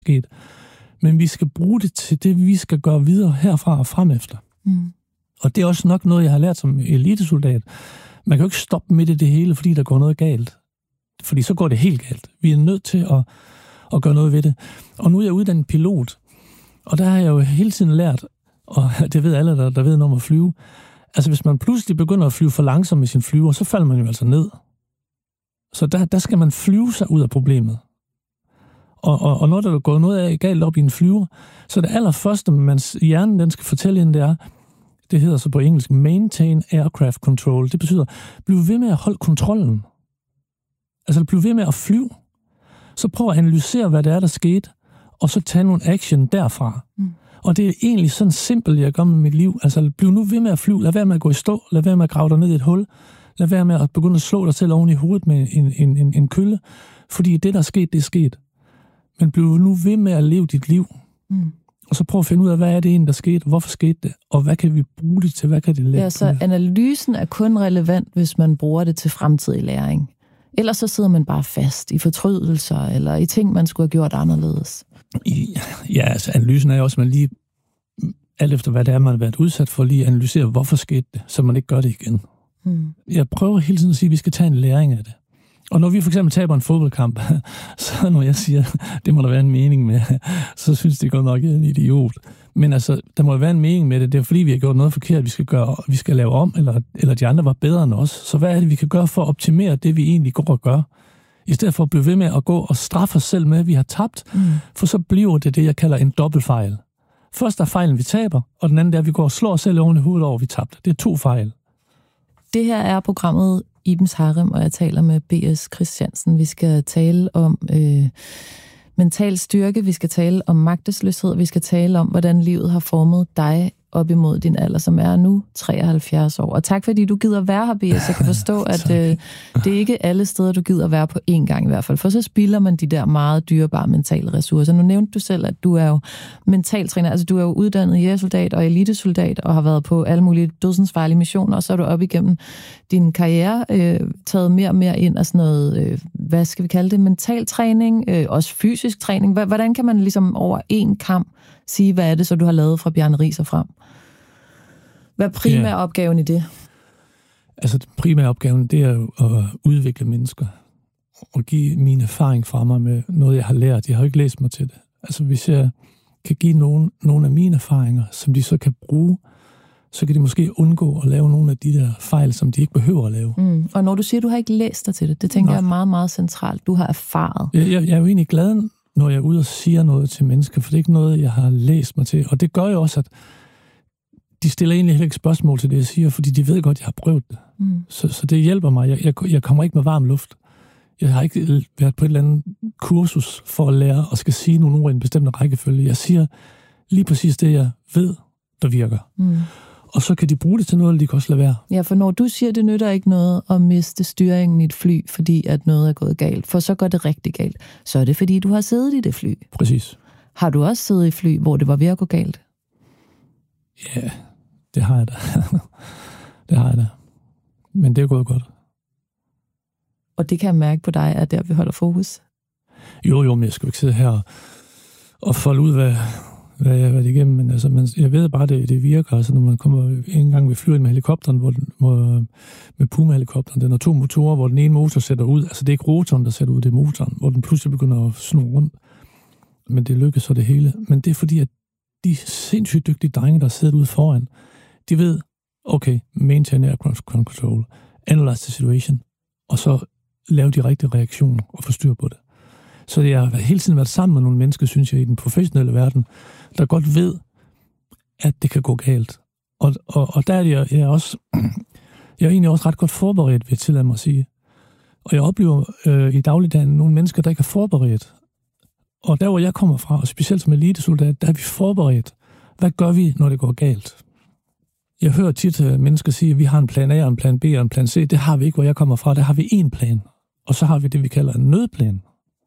sket. Men vi skal bruge det til det, vi skal gøre videre herfra og frem efter. Mm. Og det er også nok noget, jeg har lært som elitesoldat. Man kan jo ikke stoppe midt i det hele, fordi der går noget galt. Fordi så går det helt galt. Vi er nødt til at gøre noget ved det. Og nu er jeg uddannet pilot, og der har jeg jo hele tiden lært, og det ved alle, der ved noget om at flyve. Altså, hvis man pludselig begynder at flyve for langsomt med sin flyver, så falder man jo altså ned. Så der skal man flyve sig ud af problemet. Og når der går noget af galt op i en flyver, så det allerførste, mands hjernen den skal fortælle ind, det hedder så på engelsk, maintain aircraft control. Det betyder, bliv ved med at holde kontrollen. Altså, bliv ved med at flyve. Så prøv at analysere, hvad det er, der skete, og så tage nogle action derfra. Mm. Og det er egentlig sådan simpelt, jeg gør med mit liv. Altså, bliv nu ved med at flyve. Lad være med at gå i stå. Lad være med at grave dig ned i et hul. Lad være med at begynde at slå dig selv oven i hovedet med en kølle. Fordi det, der er sket, det er sket. Men bliv nu ved med at leve dit liv. Mm. Og så prøv at finde ud af, hvad er det egentlig, der skete? Hvorfor skete det? Og hvad kan vi bruge det til? Hvad kan det lægge? Ja, så analysen er kun relevant, hvis man bruger det til fremtidig læring. Ellers så sidder man bare fast i fortrydelser, eller i ting, man skulle have gjort anderledes. Ja, altså analysen er jo også, at man lige, alt efter hvad det er, man har været udsat for, lige analysere, hvorfor skete det, så man ikke gør det igen. Hmm. Jeg prøver hele tiden at sige, at vi skal tage en læring af det. Og når vi for eksempel taber en fodboldkamp, så når jeg siger, det må der være en mening med, så synes de godt nok, jeg er en idiot. Men altså, der må være en mening med det. Det er fordi, vi har gjort noget forkert, vi skal lave om, eller de andre var bedre end os. Så hvad er det, vi kan gøre for at optimere det, vi egentlig går og gør? I stedet for at blive ved med at gå og straffe os selv med, at vi har tabt, for så bliver det, jeg kalder en dobbeltfejl. Først er fejlen, vi taber, og den anden er, at vi går og slår os selv oven i hovedet over, vi tabte. Det er 2 fejl. Det her er programmet Ibens Harem, og jeg taler med B.S. Christiansen. Vi skal tale om mental styrke, vi skal tale om magtesløshed, vi skal tale om, hvordan livet har formet dig op imod din alder, som er nu 73 år. Og tak, fordi du gider være her, B.S. Jeg kan forstå, at det er ikke alle steder, du gider være på én gang i hvert fald, for så spilder man de der meget dyrebare mentale ressourcer. Nu nævnte du selv, at du er jo mentaltræner, altså du er jo uddannet jægersoldat og elitesoldat, og har været på alle mulige dødsensfarlige missioner, og så er du op igennem din karriere taget mere og mere ind af sådan noget, hvad skal vi kalde det, mentaltræning, også fysisk træning. Hvordan kan man ligesom over én kam sige, hvad er det, så du har lavet fra Bjarne Riis og frem? Hvad er primær opgaven i det? Altså, den primære opgaven, det er jo at udvikle mennesker. Og give min erfaring fra mig med noget, jeg har lært. Jeg har jo ikke læst mig til det. Altså, hvis jeg kan give nogle af mine erfaringer, som de så kan bruge, så kan de måske undgå at lave nogle af de der fejl, som de ikke behøver at lave. Mm. Og når du siger, at du har ikke læst dig til det, det tænker jeg er meget, meget centralt. Du har erfaret. Jeg er jo egentlig glad, når jeg er ude og siger noget til mennesker, for det er ikke noget, jeg har læst mig til. Og det gør jo også, at de stiller egentlig heller ikke spørgsmål til det, jeg siger, fordi de ved godt, at jeg har prøvet det. Mm. Så det hjælper mig. Jeg kommer ikke med varm luft. Jeg har ikke været på et eller andet kursus for at lære og skal sige nogle ord i en bestemt rækkefølge. Jeg siger lige præcis det, jeg ved, der virker. Mm. Og så kan de bruge det til noget, eller de kan også lade være. Ja, for når du siger, det nytter ikke noget at miste styringen i et fly, fordi at noget er gået galt, for så går det rigtig galt, så er det fordi, du har siddet i det fly. Præcis. Har du også siddet i fly, hvor det var ved at gå galt? Ja, det har jeg da. Det har jeg da. Men det er gået godt. Og det kan jeg mærke på dig, at der vi holder fokus? Jo, men jeg skal ikke sidde her og folde ud, hvad jeg har været igennem, men altså, jeg ved bare, det virker. Altså, når man kommer en gang ved flyet med helikopteren, med Puma-helikopteren, den har 2 motorer, hvor den ene motor sætter ud. Altså, det er ikke rotoren, der sætter ud, det er motoren, hvor den pludselig begynder at snurre rundt. Men det lykkes så det hele. Men det er fordi, at de sindssygt dygtige drenge, der sidder ude foran, de ved, okay, maintain aircraft control, analyze the situation, og så lave de rigtige reaktioner og få styr på det. Så jeg har hele tiden været sammen med nogle mennesker, synes jeg, i den professionelle verden, der godt ved, at det kan gå galt. Og der er jeg er egentlig også ret godt forberedt, vil jeg tillade mig at sige. Og jeg oplever i dagligdagen nogle mennesker, der ikke er forberedt. Og der, hvor jeg kommer fra, og specielt som elitesoldat, der er vi forberedt. Hvad gør vi, når det går galt? Jeg hører tit mennesker sige, at vi har en plan A, og en plan B og en plan C. Det har vi ikke, hvor jeg kommer fra. Der har vi én plan. Og så har vi det, vi kalder en nødplan.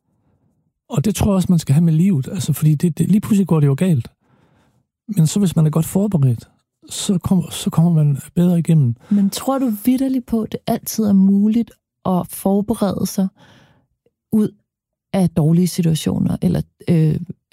Og det tror jeg også, man skal have med livet. Altså, fordi lige pludselig går det jo galt. Men så hvis man er godt forberedt, så kommer man bedre igennem. Men tror du vitterligt på, at det altid er muligt at forberede sig ud af dårlige situationer, eller